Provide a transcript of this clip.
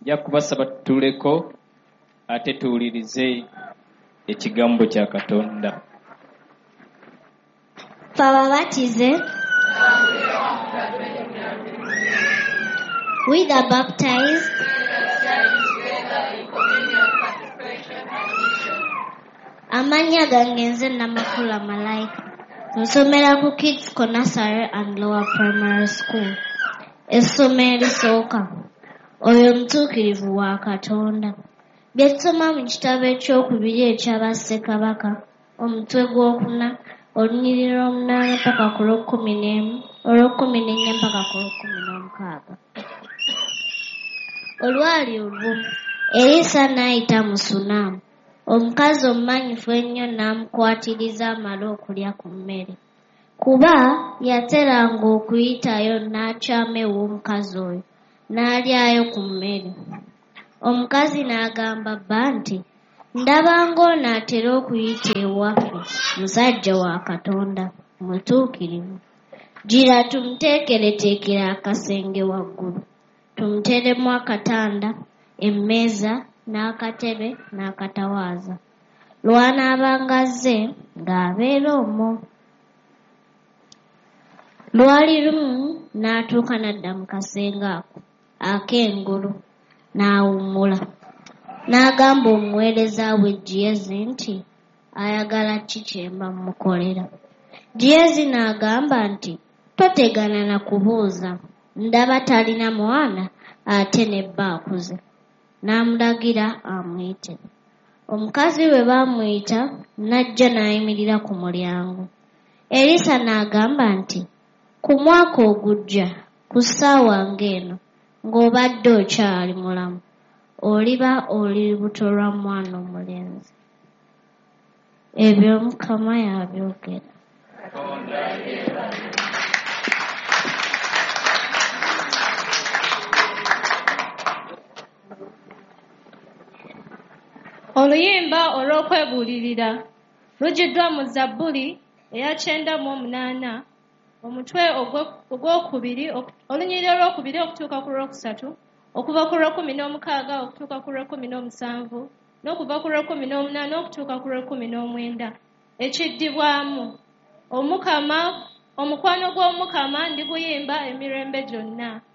nja kubasaba tutuleko ate tuwulirize ekigambo kya Katonda. Bababatize. We are baptized. Amanya gange nze Namakula Malaika. Nsomera ku Kids Nursery and Lower Primary School. Essomero erisooka. Oyo mutuukirivu wa Katonda. Bye tusoma mu kitabo ekyokubiri ekya Bassekabaka, omutwe gw'okuna, olunyiriri lw'omunaana mpaka ku lw'okkumi n'emu, olw'okkumi-n'ennya mpaka ku lw'okkumi-n'omukaaga. Olwali olumu, Erisa n'ayita mu Sunaamu. Omukazi omumanyifu ennyo n'amukwatiriza amale okulya ku mmere. Kuba yateranga okuyitayo n'akyama ew'omukazi oyo, n'alyayo ku mmere. Omukazi n'agamba bba nti, ndaba ng'ono atera okuyita ewaffe, musajja wa Katonda, mutuukirivu. Gira tumuteekereteekere akasenge waggulu, tumuteremu akatanda, emmeeza, n'akatebe, n'akatawaaza. Lw'anaabanga azze ng'abeera omwo. Lwali lumu n'atuuka n'adda mu kasenge ako ak'engulu, n'awummula. N'agamba omuweereza we Giyezi nti, ayagala ki kye mba mukolera? Giyezi n'agamba nti, totegana na kubuuza, ndaba talina mwana ate ne bba akuze. N'amulagira amuyite. Omukazi we baamuyita n'ajja n'ayimirira ku mulyango. Erisa n'agamba nti, ku mwaka ogujja ku ssaawa ng'eno ng'obadde okyali mulamu, oliba oli lubuto lwa mwana omulenzi. Ebyo Mukama yabyogera. Oluyimba olw'okwebuulirira lugiddwa mu Zabbuli eya 98 omutwe ogwokubiri olunyiriri olwokubiri okutuuka ku lwokusatu okuva ku lw'ekumi-n'omukaaga okutuuka ku lw'ekumi-n'omusanvu n'okuva ku lw'ekumi-n'omunaana okutuuka ku lw'ekumi-n'omwenda. Ekiddibwamu omukwano gw'Omukama ndiguyimba emirembe gyonna.